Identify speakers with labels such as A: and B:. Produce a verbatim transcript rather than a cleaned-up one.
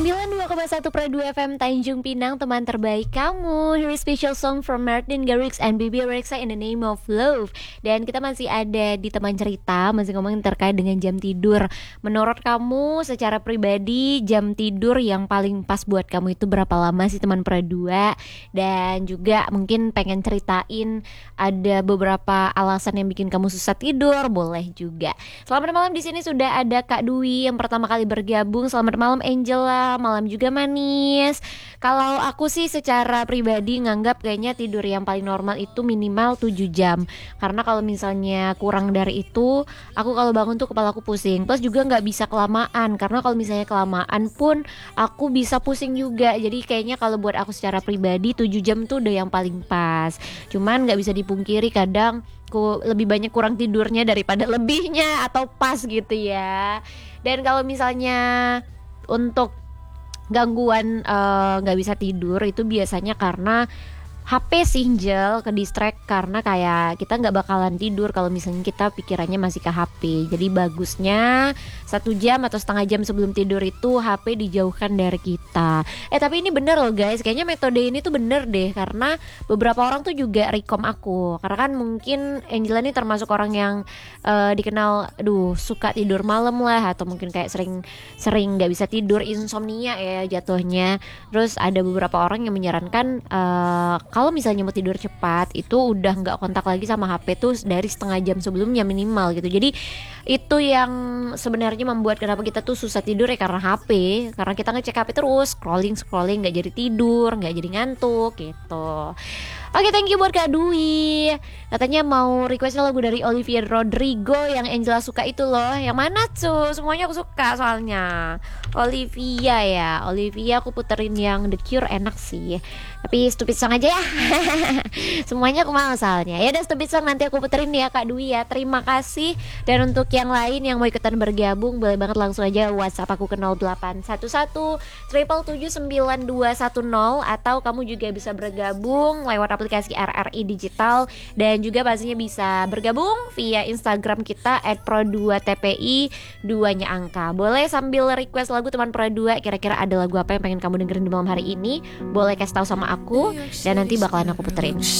A: sembilan puluh dua koma satu Pro dua F M Tanjung Pinang, teman terbaik kamu. Here is special song from Martin Garrix and Bibi Rexha in the name of love. Dan kita masih ada di teman cerita, masih ngomongin terkait dengan jam tidur. Menurut kamu secara pribadi jam tidur yang paling pas buat kamu itu berapa lama sih teman Pro dua? Dan juga mungkin pengen ceritain ada beberapa alasan yang bikin kamu susah tidur, boleh juga. Selamat malam, di sini sudah ada Kak Dwi yang pertama kali bergabung. Selamat malam Angela, malam juga Manis. Kalau aku sih secara pribadi nganggap kayaknya tidur yang paling normal itu minimal tujuh jam. Karena kalau misalnya kurang dari itu, aku kalau bangun tuh kepala aku pusing. Plus juga gak bisa kelamaan, karena kalau misalnya kelamaan pun aku bisa pusing juga. Jadi kayaknya kalau buat aku secara pribadi tujuh jam tuh udah yang paling pas. Cuman gak bisa dipungkiri kadang aku lebih banyak kurang tidurnya daripada lebihnya atau pas gitu ya. Dan kalau misalnya untuk gangguan nggak uh, bisa tidur itu biasanya karena H P sih Angel, ke distract karena kayak kita nggak bakalan tidur kalau misalnya kita pikirannya masih ke H P. Jadi bagusnya satu jam atau setengah jam sebelum tidur itu H P dijauhkan dari kita. Eh tapi ini bener loh guys, kayaknya metode ini tuh bener deh, karena beberapa orang tuh juga rekom aku. Karena kan mungkin Angela ini termasuk orang yang uh, dikenal, aduh suka tidur malam lah, atau mungkin kayak sering sering nggak bisa tidur, insomnia ya jatuhnya. Terus ada beberapa orang yang menyarankan uh, kalau misalnya mau tidur cepat itu udah nggak kontak lagi sama H P tuh dari setengah jam sebelumnya minimal gitu. Jadi itu yang sebenarnya membuat kenapa kita tuh susah tidur ya, karena H P. Karena kita ngecek H P terus, scrolling scrolling nggak jadi tidur, nggak jadi ngantuk gitu. Oke, thank you buat Kak Dwi. Katanya mau requestnya lagu dari Olivia Rodrigo yang Angela suka itu loh. Yang mana tuh? Semuanya aku suka soalnya. Olivia ya, Olivia aku puterin yang The Cure, enak sih. Tapi Stupid Song aja ya. Semuanya aku mau soalnya. Ya udah, Stupid Song nanti aku puterin ya Kak Dwi ya. Terima kasih. Dan untuk yang lain yang mau ikutan bergabung, boleh banget langsung aja WhatsApp aku ke nol delapan satu satu tujuh tujuh sembilan dua satu nol, atau kamu juga bisa bergabung lewat aplikasi R R I Digital, dan juga pastinya bisa bergabung via Instagram kita at pro dua T P I, duanya angka. Boleh sambil request lagu teman Pro dua, kira-kira ada lagu apa yang pengen kamu dengerin di malam hari ini, boleh kasih tahu sama aku dan nanti bakalan aku puterin.